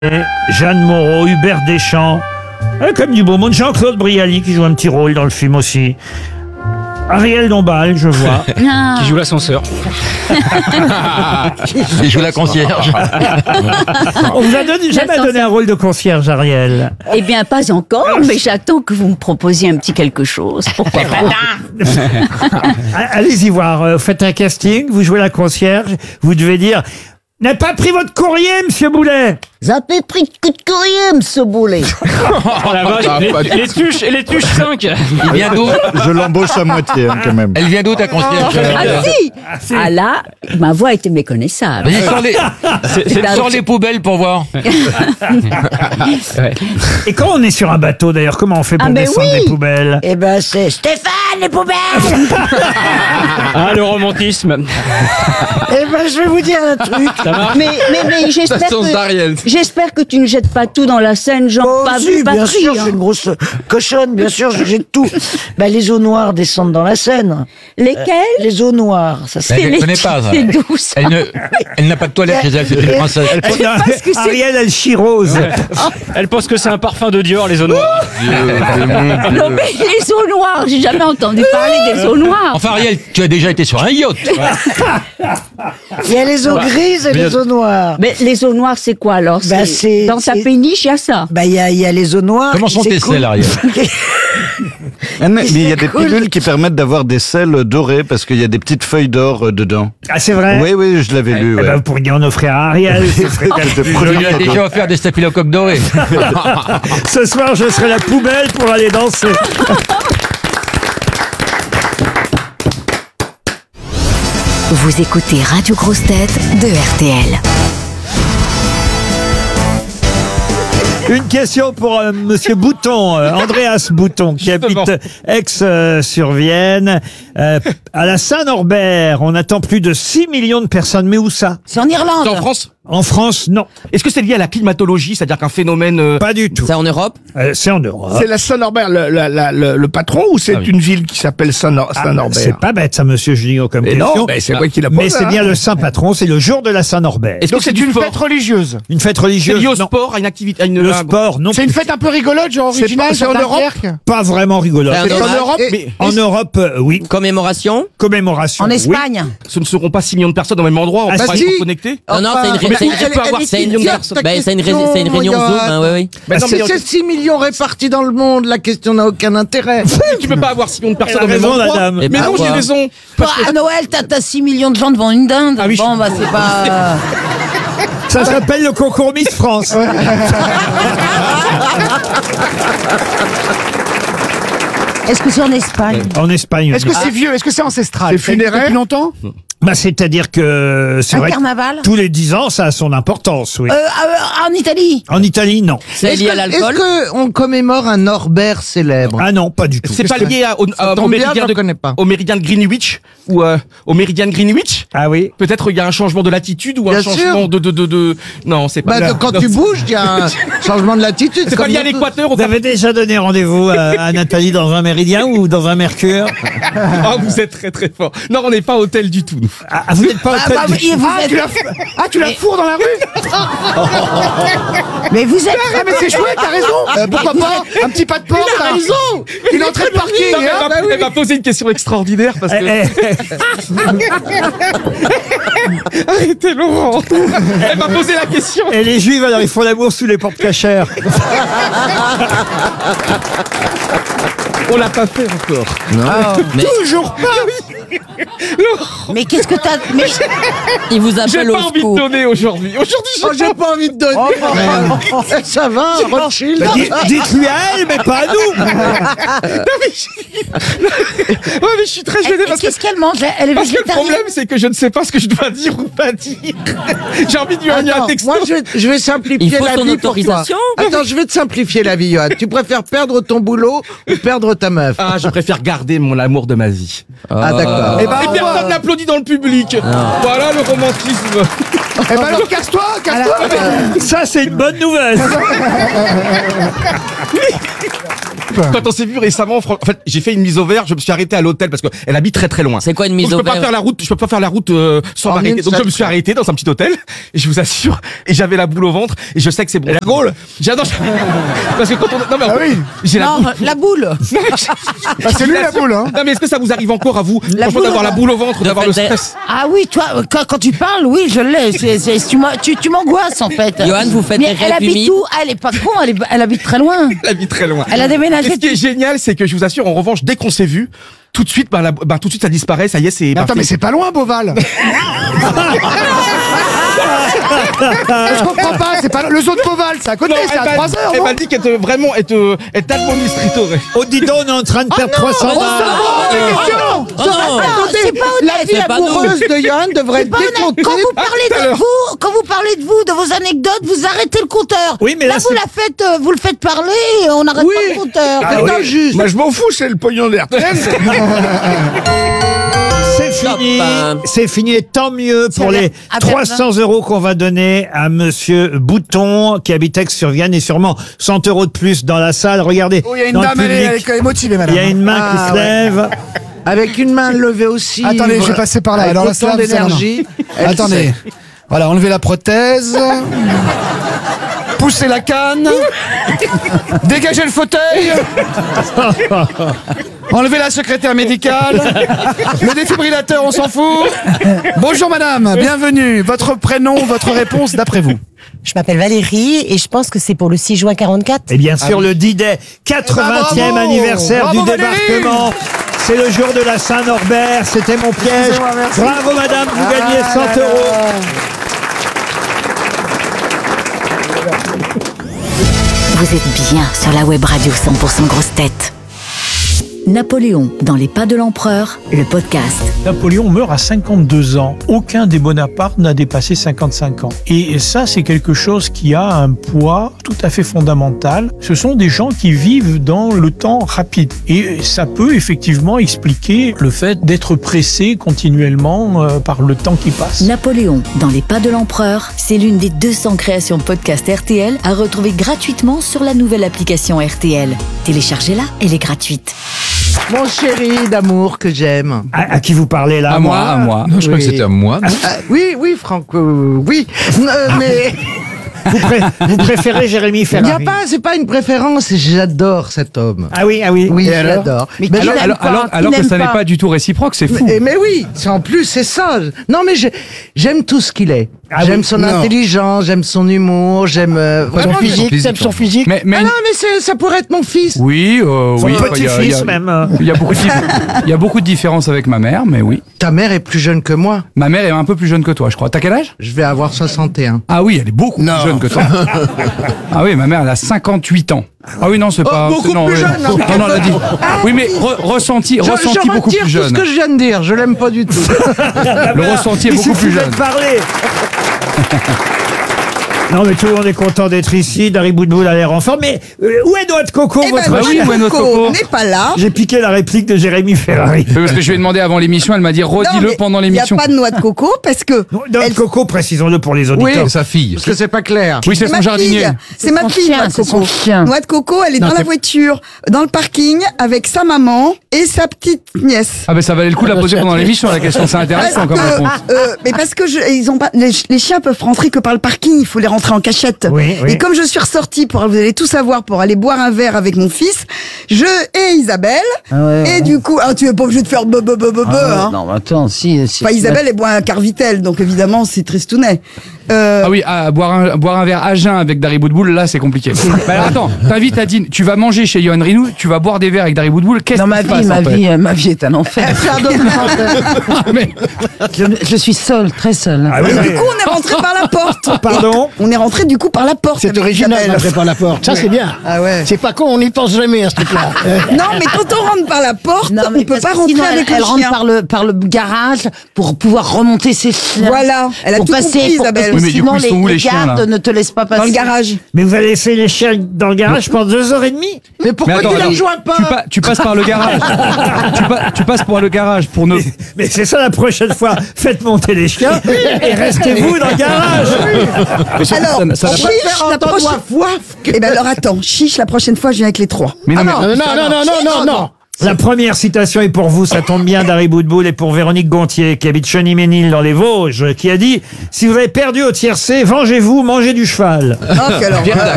Jeanne Moreau, Hubert Deschamps, comme du beau monde, Jean-Claude Brialy qui joue un petit rôle dans le film aussi. Ariel Dombal, je vois. Qui joue l'ascenseur. Il joue la concierge. On vous a jamais donné un rôle de concierge, Ariel? Eh bien, pas encore, mais j'attends que vous me proposiez un petit quelque chose. Pourquoi pas? Allez-y voir, faites un casting, vous jouez la concierge, vous devez dire « N'a pas pris votre courrier, monsieur Boulet !» Zappé pris de coup de courrier, monsieur Boulet. Oh la vache, les tuches 5. Il vient d'où? Je l'embauche à moitié, hein, quand même. Elle vient d'où ta concierge? Ah si! Ah là, ma voix était méconnaissable. Vas-y, sors les poubelles pour voir. Et quand on est sur un bateau, d'ailleurs, comment on fait pour descendre les poubelles? Eh ben, c'est Stéphane, les poubelles. Ah, le romantisme. Eh ben, je vais vous dire un truc. Mais j'espère que tu ne jettes pas tout dans la Seine, genre Oh, pas si, vu, pas bien pris. sûr, je suis une grosse cochonne, bien sûr, je jette tout. Ben, les eaux noires descendent dans la Seine. Lesquelles? Les eaux noires, ça c'est... Elle ne connaît pas, ça. C'est d'où ça? Elle n'a pas de toilette chez elle, c'est une princesse. Ariel, elle chirose. Elle pense que c'est un parfum de Dior, les eaux noires. Non mais les eaux noires, j'ai jamais entendu parler des eaux noires. Enfin, Ariel, tu as déjà été sur un yacht. Il y a les eaux grises et les eaux noires. Mais les eaux noires, c'est quoi alors? Bah, c'est- Dans ta c'est- péniche, il y a ça. Ben, il y a les eaux noires. Comment qui sont tes s'écoulent. selles, Ariel? Mais il y a des cool. pilules qui permettent d'avoir des sels dorés parce qu'il y a des petites feuilles d'or dedans. Ah, c'est vrai? Oui, oui, je l'avais lu. Eh Ouais. ben, vous pourriez en offrir à Ariel. Ce serait Je Je lui ai déjà offert des staphylocoques dorés. Ce soir, je serai la poubelle pour aller danser. Vous écoutez Radio Grosse Tête de RTL. Une question pour Monsieur Bouton, Andreas Bouton, qui Justement. habite Aix-sur-Vienne. À la Saint-Norbert, on attend plus de 6 millions de personnes. Mais où ça? C'est en Irlande. C'est en France? En France, non. Est-ce que c'est lié à la climatologie, c'est-à-dire qu'un phénomène... Pas du tout. C'est en Europe? C'est en Europe. C'est la Saint-Norbert, le patron, ou c'est une ville qui s'appelle Saint-Norbert? C'est pas bête, ça, Monsieur Junio, comme Mais question. non, mais c'est moi qui la pose. Mais c'est bien le saint patron, c'est le jour de la Saint-Norbert. Est-ce que c'est une fête religieuse. Une fête C'est religieuse? lié au Non. sport, à une activité, à une... Le sport, non. C'est une fête un peu rigolote, genre originale, c'est en Europe? Pas vraiment rigolo. C'est en Europe, Et- mais En Europe, oui. commémoration? Commémoration. En oui. Espagne. Ce ne seront pas 6 millions de personnes au même endroit, on Ah, va pas si. être connectés? Non, Non, c'est une, Mais c'est une, où tu peux avoir 6 millions de personnes? c'est une réunion Zoom, hein, oui. Mais non, mais C'est 6 millions répartis dans le monde, la question n'a aucun intérêt. tu peux pas avoir 6 millions de personnes Elle a au même raison, la endroit. dame. Et Mais bah, non, j'ai quoi. raison. À Noël, t'as 6 millions de gens devant une dinde. Ah oui, Bon, bah c'est pas... Ça s'appelle le concours Miss France. Est-ce que c'est en Espagne? En Espagne. Est-ce que c'est vieux? Est-ce que c'est ancestral? C'est funéraire? Depuis longtemps? Bah, c'est-à-dire que c'est Un vrai que carnaval? tous les 10 ans, ça a son importance, oui. En Italie? En Italie, non. C'est lié à l'alcool. qu'on commémore un Norbert célèbre? Ah non, pas du tout. C'est pas lié au méridien au méridien de Greenwich ou au méridien de Greenwich? Ah oui. Peut-être il y a un changement de latitude ou un Bien changement sûr. de... Non, c'est pas... Quand tu bouges, il y a un changement de latitude. C'est pas lié à l'équateur. Vous avez déjà donné rendez-vous à Nathalie dans un méridien ou dans un mercure? Ah, vous êtes très très fort. Non, on n'est pas hôtel du tout, nous. Ah, vous n'êtes pas au Tu la fourres dans la rue? Mais vous êtes... Ah, mais c'est chouette, t'as raison! Pourquoi pas? Un petit pas de porte, t'as raison! Une entrée de parking! Non, mais hein? elle m'a posé une question extraordinaire parce que... Arrêtez, Laurent. Elle m'a posé la question. Et les juifs, alors, ils font l'amour sous les portes cachères. On l'a pas fait encore. Mais Toujours pas! Mais qu'est-ce que t'as... Mais... il vous J'ai appelle pas au envie de secours. donner aujourd'hui. Aujourd'hui, j'ai pas envie de donner. Ça va, Rothschild. Bah, dites-lui à elle, mais pas à nous. Ouais, mais je suis très gêné parce que... Qu'est-ce qu'elle mange? Elle est Parce que le végétarienne. problème, c'est que je ne sais pas ce que je dois dire ou pas dire. J'ai envie de lui envoyer un Attends, texto. moi je vais simplifier Il faut la son vie pour toi. autorisation. Attends, je vais te simplifier la vie, Johan. Tu préfères perdre ton boulot ou perdre ta meuf? Ah, je préfère garder mon amour de ma vie. Ah, d'accord. Et personne n'applaudit dans le public. Voilà le romantisme. Eh ben alors, casse-toi! Ça, c'est une bonne nouvelle. Quand on s'est vu récemment, en fait, j'ai fait une mise au vert, je me suis arrêté à l'hôtel parce qu'elle habite très très loin. C'est quoi une mise Donc, au vert? je peux pas faire la route sans m'arrêter. Donc je me suis arrêté dans un petit hôtel et je vous assure, et j'avais la boule au ventre et je sais que c'est bon. Et la gaule? J'adore. Parce que quand on non mais Ah oui. j'ai la boule. la boule. Bah, c'est lui la boule, hein. Non mais est-ce que ça vous arrive encore à vous franchement, boule d'avoir la boule au ventre, d'avoir le stress? Ah oui, toi, quand tu parles, oui, je l'ai. Tu m'angoisses, en fait. Johan, vous faites Mais des elle rêves habite humides? où? Elle est pas con, elle habite très loin. Elle habite très loin. Elle a Et déménagé. ce qui est génial, c'est que je vous assure, en revanche, dès qu'on s'est vu, tout de suite, tout de suite, ça disparaît, ça y est, c'est. Attends, mais c'est pas loin, Beauval. Je comprends pas, c'est pas le zoo de Beauval, c'est à côté, c'est à 3 heures. Elle m'a dit qu'elle vraiment être administratrice. Oh, dis donc, on est en train de perdre 300 balles. Oh non. C'est pas La honnête. vie amoureuse de Johan devrait être décomptée. Quand vous parlez de vous, de vos anecdotes, vous arrêtez le compteur. Oui, mais là, vous le faites parler et on n'arrête pas le compteur. Ah, C'est oui. injuste. Moi, je m'en fous, c'est le pognon d'RTL. C'est fini, Stop. c'est fini, et tant mieux pour Ça a les l'air 300 € qu'on va donner à Monsieur Bouton, qui habite Aix-sur-Vienne, et sûrement 100 € de plus dans la salle. Regardez, Oh, il y a une dans le dame, elle public, est motivée, madame. il y a une main qui se lève. Avec une main levée aussi. Attendez, je vais passer par là. Alors là, autant d'énergie. Attendez. Voilà, enlevez la prothèse. Poussez la canne. Dégagez le fauteuil. Enlevez la secrétaire médicale. Le défibrillateur, on s'en fout. Bonjour madame, bienvenue. Votre prénom, votre réponse d'après vous. Je m'appelle Valérie et je pense que c'est pour le 6 juin 44. Et bien sûr, le D-Day, 80e bravo. anniversaire Bravo, du Valérie. débarquement. C'est le jour de la Saint-Norbert, c'était mon piège. Excusez-moi, merci. Bravo madame, vous gagnez 100 €. Vous êtes bien sur la web radio 100% grosse tête. Napoléon dans les pas de l'empereur, le podcast. Napoléon meurt à 52 ans. Aucun des Bonaparte n'a dépassé 55 ans. Et ça, c'est quelque chose qui a un poids tout à fait fondamental. Ce sont des gens qui vivent dans le temps rapide. Et ça peut effectivement expliquer le fait d'être pressé continuellement par le temps qui passe. Napoléon dans les pas de l'empereur, c'est l'une des 200 créations podcast RTL à retrouver gratuitement sur la nouvelle application RTL. Téléchargez-la, elle est gratuite. Mon chéri d'amour que j'aime. À qui vous parlez là? À moi. Non, je crois que c'était à moi. non Oui, Franck, oui. Mais Vous préférez Jérémy Ferrari? c'est pas une préférence, j'adore cet homme. Ah oui. Oui, Et je alors l'adore. Mais Ben, qui je- n'aime pas, Alors qui que n'aime ça n'est pas. pas du tout réciproque, c'est fou. mais oui, en plus, c'est ça. Non, mais j'aime tout ce qu'il est. Ah J'aime oui, son non. intelligence, j'aime son humour, j'aime vraiment, T'aimes son physique. Mais Ah non, mais ça pourrait être mon fils. oui, Son oui. petit-fils même. Il y a beaucoup de différences avec ma mère, mais oui. Ta mère est plus jeune que moi. Ma mère est un peu plus jeune que toi, je crois. T'as quel âge? Je vais avoir 61. Ah oui, elle est beaucoup Non. plus jeune que toi. Ah oui, ma mère, elle a 58 ans. Ah oui, non, c'est pas... beaucoup non, plus oui. jeune, hein. Non, elle a dit... Oui, mais ressenti Je beaucoup retire plus tout ce jeune. que je viens de dire. Je l'aime pas du tout. Le ressenti est Il beaucoup plus suffisait jeune. de parler. Non, mais tout le monde est content d'être ici. Dari Boudboul a l'air en forme. Mais où est Noix de Coco, votre bah oui, où est notre Coco n'est pas là. J'ai piqué la réplique de Jérémy Ferrari. Parce que je lui ai demandé avant l'émission, elle m'a dit redis-le pendant l'émission. Il n'y a pas de noix de coco parce que. Noix de Coco, précisons-le pour les Oui, auditeurs. Sa fille. parce que c'est pas clair. Oui, c'est ma son jardinier. fille. C'est ma son fille, chien, Noix de c'est Coco. son chien. Noix de Coco, elle est dans la voiture, dans le parking, avec sa maman et sa petite nièce. Ah ben ça valait le coup de la poser pendant l'émission, la question, c'est intéressant comme réponse. Mais parce que ils ont pas, les chiens peuvent rentrer que par le parking, il faut les rentrer en cachette. Oui, oui. Et comme je suis ressortie vous allez tout savoir, pour aller boire un verre avec mon fils, je et Isabelle, et du coup, tu es pas obligé de faire hein. Non, mais attends, si. Enfin, Isabelle, elle boit un Carvitel, donc évidemment, c'est tristounet. Ah oui, boire un verre à jeun avec Dari Boudboul, là, c'est compliqué. Bah alors, attends, t'invites Adine, tu vas manger chez Yoann Rioux, tu vas boire des verres avec Dari Boudboul, qu'est-ce qui se passe, en fait ma vie est un enfer. Je suis seule, très seule. Ah oui, Et oui. du coup, on est rentré par la porte. Pardon? On est rentré du coup par la porte. C'est avec original Isabelle. d'entrer par la porte. Ça, c'est bien. Ah ouais. C'est pas con, on n'y pense jamais à ce truc-là. Non, mais quand on rentre par la porte, Non, on mais peut parce pas que rentrer sinon, avec elle le rentre chien. par le garage pour pouvoir remonter ses chiens. Voilà, elle a Pour tout passer, compris, pour- Isabelle. Oui, mais du sinon coup, ils sont où, les chiens, gardes là ne te laissent pas passer. Dans le garage. Mais vous allez laisser les chiens dans le garage pendant 2h30? Mais pourquoi Mais attends, tu les attends, rejoins pas tu passes par le garage. tu passes par le garage pour ne. Mais c'est ça la prochaine fois. Faites monter les chiens et restez-vous dans le garage. Alors, ça n'a pas- chiche, la prochaine fois. Eh ben alors attends, chiche, la prochaine fois, je viens avec les 3. Mais non, mais non. La première citation est pour vous, ça tombe bien, d'Harry Boudboul, et pour Véronique Gontier, qui habite Cheny-Ménil dans les Vosges, qui a dit « Si vous avez perdu au tiercé, vengez-vous, mangez du cheval ». Oh, quelle horreur.